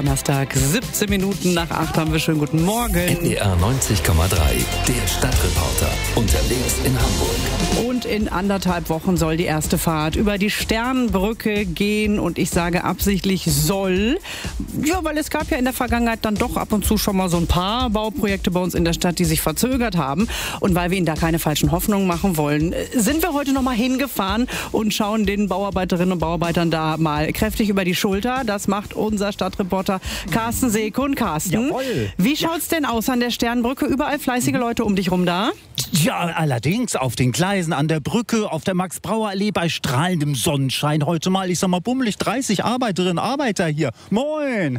Donnerstag, 17 Minuten nach 8 haben wir. Schönen guten Morgen. NDR 90,3, der Stadtreporter, unterwegs in Hamburg. Und in 1,5 Wochen soll die erste Fahrt über die Sternbrücke gehen. Und ich sage absichtlich soll. Ja, weil es gab ja in der Vergangenheit dann doch ab und zu schon mal so ein paar Bauprojekte bei uns in der Stadt, die sich verzögert haben. Und weil wir Ihnen da keine falschen Hoffnungen machen wollen, sind wir heute noch mal hingefahren und schauen den Bauarbeiterinnen und Bauarbeitern da mal kräftig über die Schulter. Das macht unser Stadtreporter Carsten Seekund. Carsten, Jawohl. Wie schaut's denn aus an der Sternbrücke? Überall fleißige Leute um dich rum da? Ja, allerdings auf den Gleisen, an der Brücke, auf der Max-Brauer-Allee bei strahlendem Sonnenschein. Heute mal, ich sag mal, bummelig 30 Arbeiterinnen und Arbeiter hier. Moin!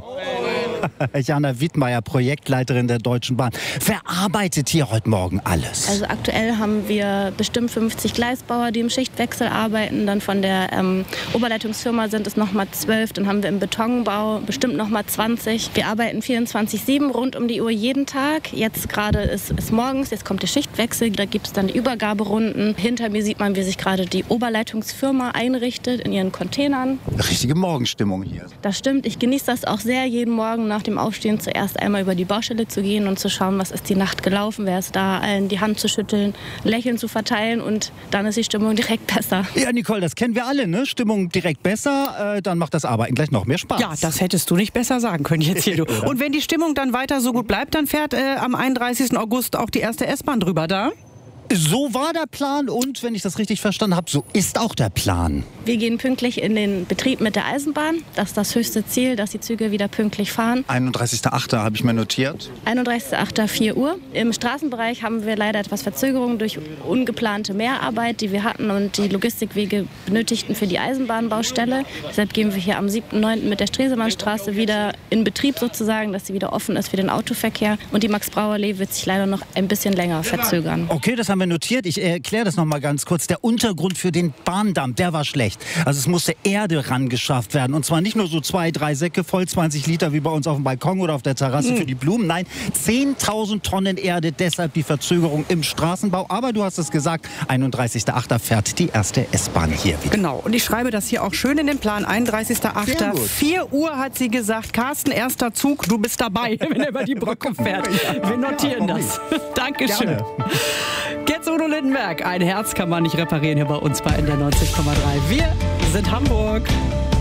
Jana Wittmeier, Projektleiterin der Deutschen Bahn. Wer arbeitet hier heute Morgen alles? Also aktuell haben wir bestimmt 50 Gleisbauer, die im Schichtwechsel arbeiten. Dann von der Oberleitungsfirma sind es nochmal 12. Dann haben wir im Betonbau bestimmt nochmal 20. Wir arbeiten 24/7 rund um die Uhr jeden Tag. Jetzt gerade ist es morgens, jetzt kommt der Schichtwechsel. Da gibt es dann die Übergaberunden. Hinter mir sieht man, wie sich gerade die Oberleitungsfirma einrichtet in ihren Containern. Richtige Morgenstimmung hier. Das stimmt. Ich genieße das auch sehr, jeden Morgen nach dem Aufstehen zuerst einmal über die Baustelle zu gehen und zu schauen, was ist die Nacht gelaufen, wer ist da, allen die Hand zu schütteln, Lächeln zu verteilen und dann ist die Stimmung direkt besser. Ja, Nicole, das kennen wir alle, ne? Stimmung direkt besser, dann macht das Arbeiten gleich noch mehr Spaß. Ja, das hättest du nicht besser sagen können jetzt hier, du. Und wenn die Stimmung dann weiter so gut bleibt, dann fährt am 31. August auch die erste S-Bahn drüber da? So war der Plan und, wenn ich das richtig verstanden habe, so ist auch der Plan. Wir gehen pünktlich in den Betrieb mit der Eisenbahn. Das ist das höchste Ziel, dass die Züge wieder pünktlich fahren. 31.08. habe ich mir notiert. 31.08. 4 Uhr. Im Straßenbereich haben wir leider etwas Verzögerung durch ungeplante Mehrarbeit, die wir hatten und die Logistikwege benötigten für die Eisenbahnbaustelle. Deshalb gehen wir hier am 7.9. mit der Stresemannstraße wieder in Betrieb sozusagen, dass sie wieder offen ist für den Autoverkehr. Und die Max-Brauer-Allee wird sich leider noch ein bisschen länger verzögern. Okay, das haben wir notiert. Ich erkläre das noch mal ganz kurz. Der Untergrund für den Bahndamm, der war schlecht. Also es musste Erde rangeschafft werden. Und zwar nicht nur so 2, 3 Säcke voll 20 Liter wie bei uns auf dem Balkon oder auf der Terrasse für die Blumen. Nein, 10.000 Tonnen Erde. Deshalb die Verzögerung im Straßenbau. Aber du hast es gesagt, 31.08. fährt die erste S-Bahn hier wieder. Genau. Und ich schreibe das hier auch schön in den Plan. 31.08. 4 Uhr hat sie gesagt. Carsten, erster Zug, du bist dabei, wenn er über die Brücke fährt. Wir notieren das. Dankeschön. Gerne. Jetzt Udo Lindenberg. Ein Herz kann man nicht reparieren hier bei uns bei NDR 90,3. Wir sind Hamburg.